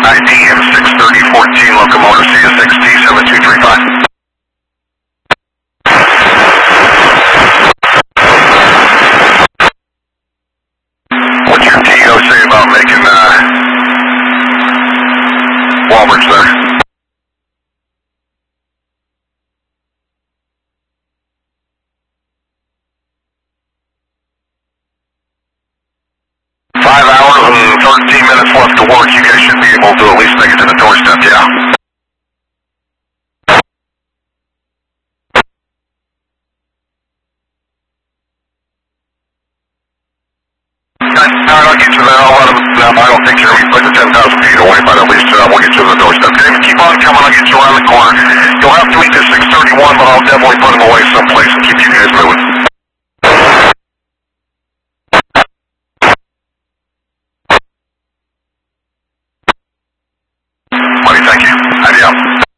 ITM 63014, locomotive CSXT 7235. What's your TO say about making Walbridge there? And 13 minutes left to work. You guys should be able to at least make it to the doorstep, yeah? Alright, I'll get you there. I'll let them know. I don't think you're going to be putting 10,000 feet away, but at least we'll get you to the doorstep. David, keep on coming. I'll get you around the corner. You'll have to meet this 631, but I'll definitely put him away someplace and keep you guys moving. Buddy, thank you. Adios.